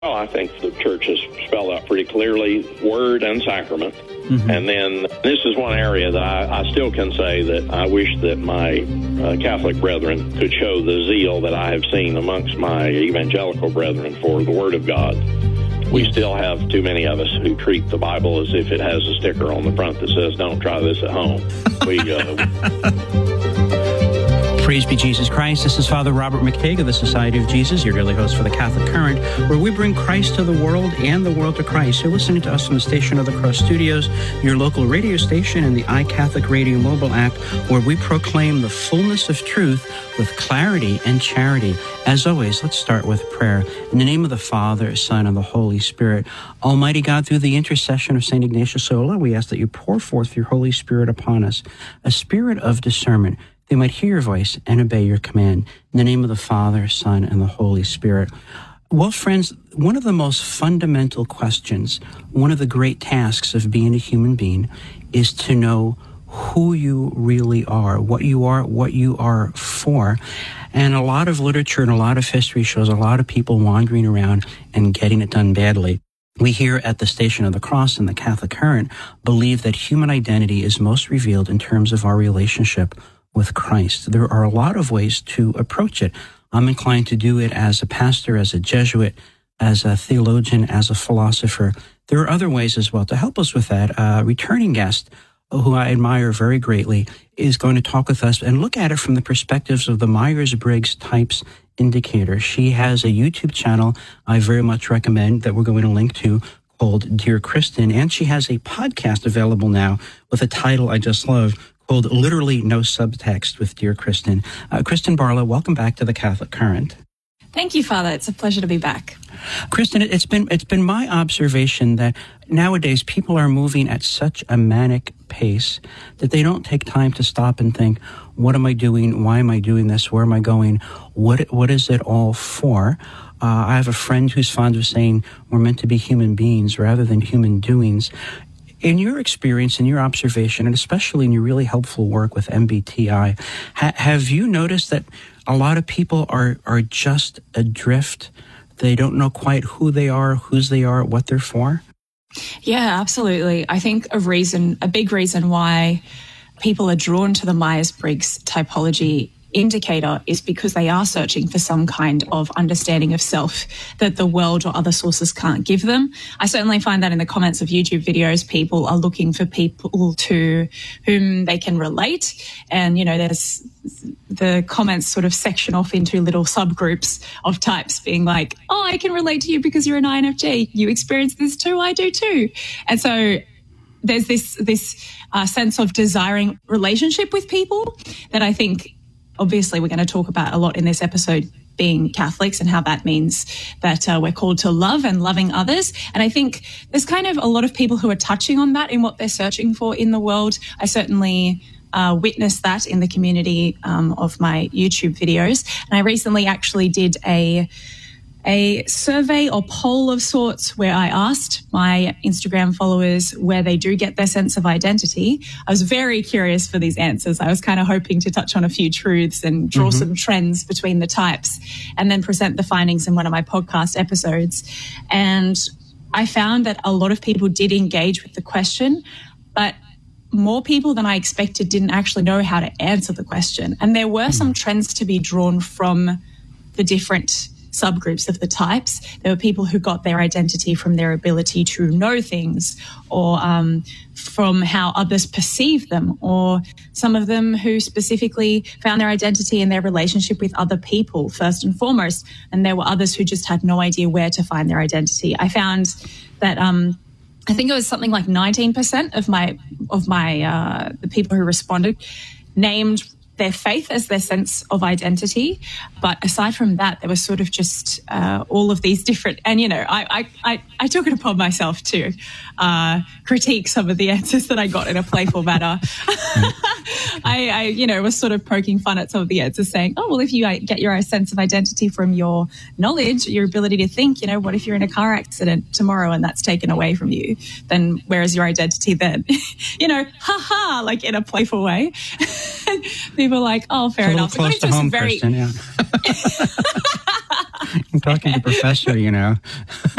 Well, I think the church has spelled out pretty clearly word and sacrament. Mm-hmm. And then this is one area that I still can say that I wish that my Catholic brethren could show the zeal that I have seen amongst my evangelical brethren for the Word of God. We still have too many of us who treat the Bible as if it has a sticker on the front that says, "Don't try this at home." Praise be Jesus Christ. This is Father Robert McTague of the Society of Jesus, your daily host for the Catholic Current, where we bring Christ to the world and the world to Christ. You're listening to us from the Station of the Cross Studios, your local radio station, and the iCatholic Radio mobile app, where we proclaim the fullness of truth with clarity and charity. As always, let's start with prayer. In the name of the Father, Son, and the Holy Spirit, Almighty God, through the intercession of St. Ignatius Loyola, we ask that you pour forth your Holy Spirit upon us, a spirit of discernment, they might hear your voice and obey your command. In the name of the Father, Son, and the Holy Spirit. Well, friends, one of the most fundamental questions, one of the great tasks of being a human being is to know who you really are, what you are for. And a lot of literature and a lot of history shows a lot of people wandering around and getting it done badly. We here at the Station of the Cross and the Catholic Current believe that human identity is most revealed in terms of our relationship with Christ. There are a lot of ways to approach it. I'm inclined to do it as a pastor, as a Jesuit, as a theologian, as a philosopher. There are other ways as well. To help us with that, a returning guest who I admire very greatly is going to talk with us and look at it from the perspectives of the Myers-Briggs Types Indicator. She has a YouTube channel I very much recommend that we're going to link to called Dear Kristen, and she has a podcast available now with a title I just love, called Literally No Subtext with Dear Kristen. Kristen Barlow, welcome back to the Catholic Current. Thank you, Father. It's a pleasure to be back. Kristen, it's been my observation that nowadays people are moving at such a manic pace that they don't take time to stop and think, what am I doing? Why am I doing this? Where am I going? What is it all for? I have a friend who's fond of saying we're meant to be human beings rather than human doings. In your experience, in your observation, and especially in your really helpful work with MBTI, have you noticed that a lot of people are just adrift? They don't know quite who they are, whose they are, what they're for? Yeah, absolutely. I think a big reason why people are drawn to the Myers-Briggs typology indicator is because they are searching for some kind of understanding of self that the world or other sources can't give them. I certainly find that in the comments of YouTube videos, people are looking for people to whom they can relate. And, there's the comments sort of section off into little subgroups of types being like, oh, I can relate to you because you're an INFJ. You experience this too, I do too. And so there's this sense of desiring relationship with people that I think obviously we're going to talk about a lot in this episode, being Catholics and how that means that we're called to love and loving others. And I think there's kind of a lot of people who are touching on that in what they're searching for in the world. I certainly witnessed that in the community of my YouTube videos. And I recently actually did a survey or poll of sorts where I asked my Instagram followers where they do get their sense of identity. I was very curious for these answers. I was kind of hoping to touch on a few truths and draw some trends between the types and then present the findings in one of my podcast episodes. And I found that a lot of people did engage with the question, but more people than I expected didn't actually know how to answer the question. And there were some trends to be drawn from the different subgroups of the types. There were people who got their identity from their ability to know things, or from how others perceive them, or some of them who specifically found their identity in their relationship with other people first and foremost. And there were others who just had no idea where to find their identity. I found that I think it was something like 19% of the people who responded named their faith as their sense of identity. But aside from that, there was sort of just all of these different, and, I took it upon myself to critique some of the answers that I got in a playful manner. I was sort of poking fun at some of the answers saying, oh, well, if you get your sense of identity from your knowledge, your ability to think, what if you're in a car accident tomorrow and that's taken away from you? Then where is your identity then? Like in a playful way. People are like, oh, fair enough. Close to home, Kristen, yeah. I'm talking to Professor,